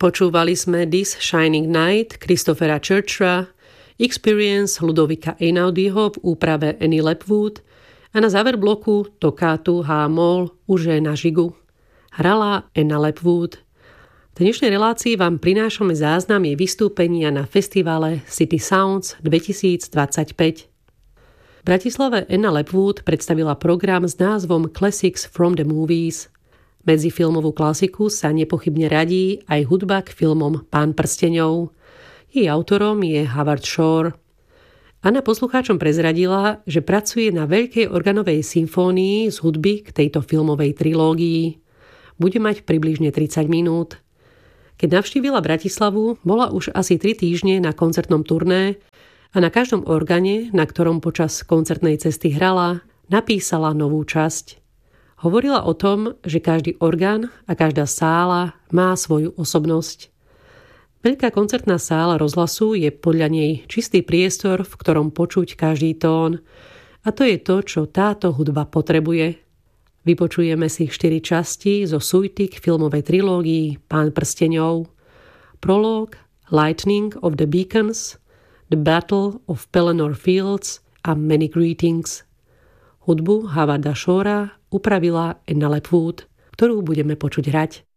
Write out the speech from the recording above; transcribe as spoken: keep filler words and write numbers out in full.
Počúvali sme This Shining Night Christophera Churchra, Experience Ludovika Einaudiho v úprave Annie Lepwood a na záver bloku Toccatu H-moll Už na žigu. Hrala Anna Lepwood. V dnešnej relácii vám prinášame záznam jej vystúpenia na festivale City Sounds dvetisícdvadsaťpäť. V Bratislave Anna Lepwood predstavila program s názvom Classics from the Movies. Medzi filmovú klasiku sa nepochybne radí aj hudba k filmom Pán prsteňov. Jej autorom je Howard Shore. Anna poslucháčom prezradila, že pracuje na veľkej organovej symfónii z hudby k tejto filmovej trilógii. Bude mať približne tridsať minút. Keď navštívila Bratislavu, bola už asi tri týždne na koncertnom turné a na každom organe, na ktorom počas koncertnej cesty hrala, napísala novú časť. Hovorila o tom, že každý orgán a každá sála má svoju osobnosť. Veľká koncertná sála rozhlasu je podľa nej čistý priestor, v ktorom počuť každý tón. A to je to, čo táto hudba potrebuje. Vypočujeme si štyri časti zo suity k filmovej trilógii Pán prsteňov. Prolog, Lightning of the Beacons, The Battle of Pelennor Fields a Many Greetings. Hudbu Howarda Shora upravila Anna Lepwood, ktorú budeme počuť hrať.